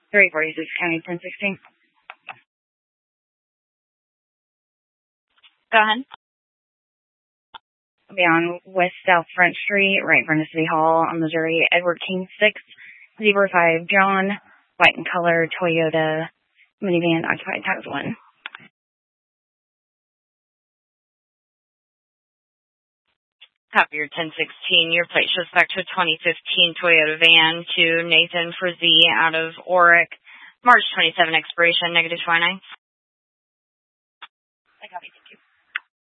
346 County 1016. Go ahead. I'll be on West South Front Street, right in front of City Hall on Missouri. Edward King 605 John, white in color, Toyota minivan, occupied times 1. Copy your 1016. Your plate shows back to a 2015 Toyota van to Nathan Frizzy out of Oric. March 27 expiration, -29. I copy.